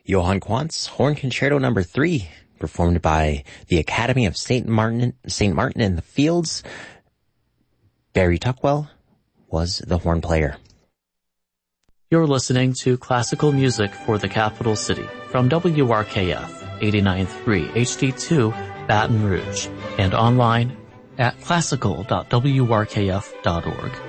Johann Quantz, Horn Concerto Number 3, performed by the Academy of St. Martin in the Fields. Barry Tuckwell was the horn player. You're listening to classical music for the capital city from WRKF 89.3 HD2 Baton Rouge and online at classical.wrkf.org.